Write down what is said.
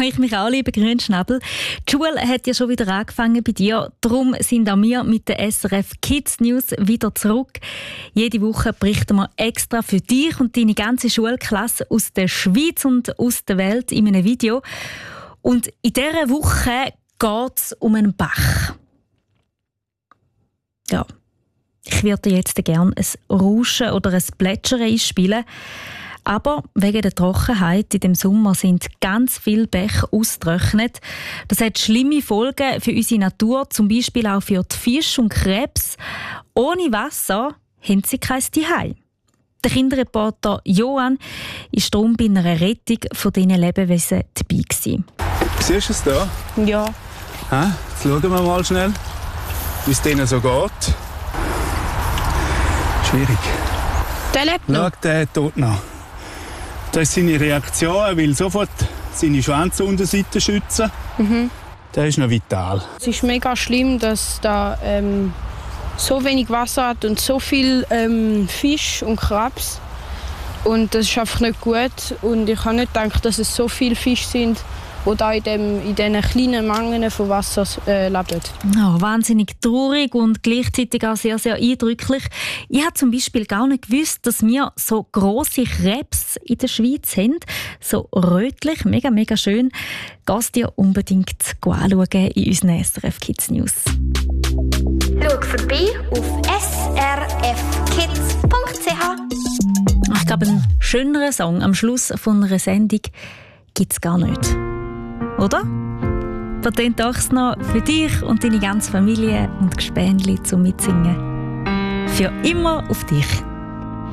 ich mich auch, liebe Grünschnabel. Die Schule hat ja schon wieder angefangen bei dir. Darum sind auch wir mit den SRF Kids News wieder zurück. Jede Woche berichten wir extra für dich und deine ganze Schulklasse aus der Schweiz und aus der Welt in einem Video. Und in dieser Woche geht es um einen Bach. Ja, ich würde jetzt gerne ein Rauschen oder ein Plätschern einspielen. Aber wegen der Trockenheit in dem Sommer sind ganz viele Bäche ausgetrocknet. Das hat schlimme Folgen für unsere Natur, zum Beispiel auch für die Fische und Krebs. Ohne Wasser haben sie kein Zuhause. Der Kinderreporter Johann war darum bei einer Rettung von diesen Lebewesen dabei gewesen. Siehst du es da? Ja. Jetzt schauen wir mal schnell, wie es denen so geht. Schwierig. Der lebt noch. Schau, der tot noch. Das ist seine Reaktion. Er will sofort seine Schwanzunterseite schützen. Der ist noch vital. Es ist mega schlimm, dass da so wenig Wasser hat und so viel Fisch und Krebs. Und das ist einfach nicht gut. Und ich habe nicht gedacht, dass es so viele Fische sind, die da in diesen kleinen Mengen von Wasser leben. Oh, wahnsinnig traurig und gleichzeitig auch sehr, sehr eindrücklich. Ich habe zum Beispiel gar nicht gewusst, dass wir so grosse Krebs in der Schweiz haben. So rötlich, mega, mega schön. Gehst dir unbedingt anschauen in unseren SRF Kids News. Schau vorbei auf srfkids.ch. Ich glaube, einen schöneren Song am Schluss von einer Sendung gibt es gar nicht. Oder? Da tönt es noch für dich und deine ganze Familie und Gespänli zum Mitsingen. Für immer auf dich.